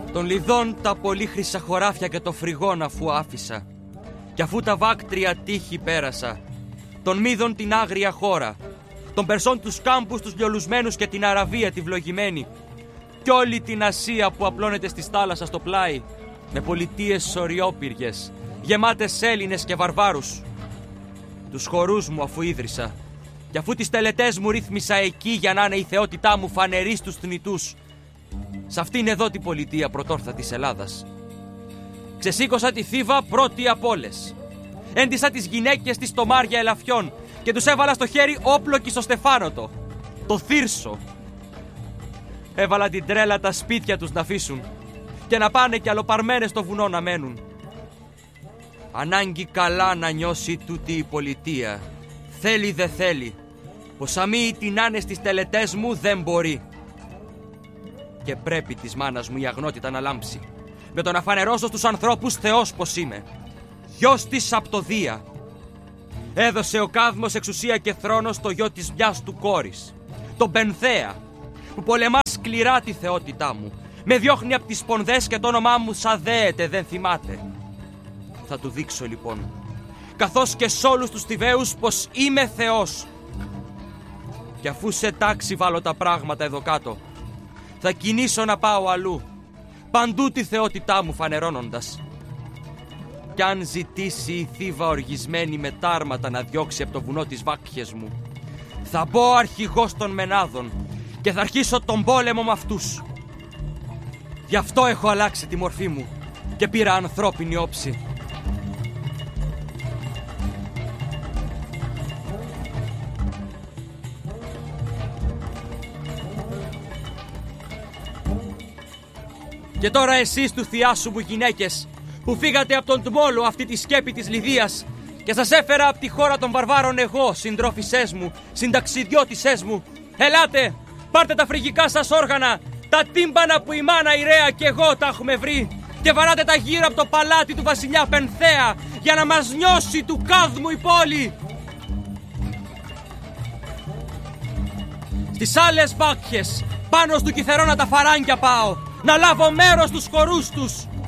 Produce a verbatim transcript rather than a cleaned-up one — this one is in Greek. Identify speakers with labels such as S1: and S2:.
S1: Των λιδών τα πολύ χρυσαχωράφια και το φρυγόν αφού άφησα, κι αφού τα βάκτρια τείχη πέρασα, των Μίδων την άγρια χώρα, των Περσών τους κάμπους τους λιολουσμένους και την Αραβία τη βλογημένη, κι όλη την Ασία που απλώνεται στη θάλασσα στο πλάι, με πολιτείες σωριόπυργες, γεμάτες Έλληνες και βαρβάρους. Τους χορούς μου αφού ίδρυσα, κι αφού τις τελετές μου ρύθμισα εκεί για να είναι η θεότητά μου φανερή στους θνητούς, σ' αυτήν εδώ την πολιτεία πρωτόρθα της Ελλάδας, ξεσήκωσα τη Θήβα πρώτη απ' όλες. Έντισα τις γυναίκες της τομάρια ελαφιών και τους έβαλα στο χέρι όπλο κι στο στεφάνωτο, το θύρσο. Έβαλα την τρέλα τα σπίτια τους να αφήσουν και να πάνε κι αλλοπαρμένες στο βουνό να μένουν. Ανάγκη καλά να νιώσει τούτη η πολιτεία, θέλει δε θέλει, πως αμοί την άνε στις τελετές μου δεν μπορεί. Και πρέπει της μάνας μου η αγνότητα να λάμψει, με το να φανερώσω στους ανθρώπους Θεός πως είμαι, γιος της απ' το Δία. Έδωσε ο Κάδμος εξουσία και θρόνο στο γιο της μιας του κόρης, τον Πενθέα, που πολεμά σκληρά τη θεότητά μου, με διώχνει απ' τις σπονδές και το όνομά μου σαν δέεται δεν θυμάται. Θα του δείξω λοιπόν, καθώς και σ' όλους τους Θηβαίους, πως είμαι Θεός. Και αφού σε τάξη βάλω τα πράγματα εδώ κάτω, θα κινήσω να πάω αλλού, παντού τη θεότητά μου φανερώνοντας. Κι αν ζητήσει η Θήβα οργισμένη με τάρματα να διώξει από το βουνό τις βάκχες μου, θα μπω αρχηγός των Μενάδων και θα αρχίσω τον πόλεμο με αυτούς. Γι' αυτό έχω αλλάξει τη μορφή μου και πήρα ανθρώπινη όψη. Και τώρα εσείς του θειάσου μου γυναίκες, που φύγατε από τον Τμόλο αυτή τη σκέπη της Λιδίας και σας έφερα από τη χώρα των βαρβάρων εγώ, συντρόφισσές μου, συνταξιδιώτισσές μου, ελάτε, πάρτε τα φρυγικά σας όργανα, τα τύμπανα που η μάνα η Ρέα και εγώ τα έχουμε βρει, και βαράτε τα γύρω από το παλάτι του βασιλιά Πενθέα, για να μας νιώσει του Κάδμου η πόλη. Στις άλλες βάκχες, πάνω στου Κιθερώνα τα φαράγγια πάω, να λάβω μέρος στους χορούς τους.